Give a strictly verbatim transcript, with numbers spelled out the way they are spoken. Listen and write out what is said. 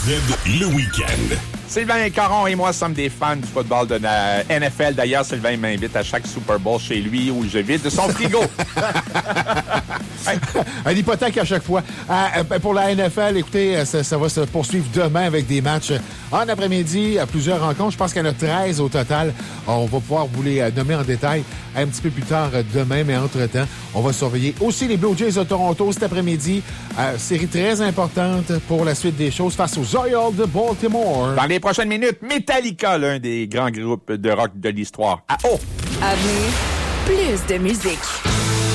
Fred le week-end. Sylvain Caron et moi sommes des fans du football de la N F L. D'ailleurs, Sylvain m'invite à chaque Super Bowl chez lui où je vide son frigo. Un hypothèque à chaque fois. Euh, pour la N F L, écoutez, ça, ça va se poursuivre demain avec des matchs en après-midi, à plusieurs rencontres. Je pense qu'il y en a treize au total. On va pouvoir vous les nommer en détail un petit peu plus tard demain, mais entre-temps, on va surveiller aussi les Blue Jays de Toronto cet après-midi. Euh, série très importante pour la suite des choses face aux Orioles de Baltimore. Dans les prochaines minutes, Metallica, l'un des grands groupes de rock de l'histoire. À haut! À venir, plus de musique.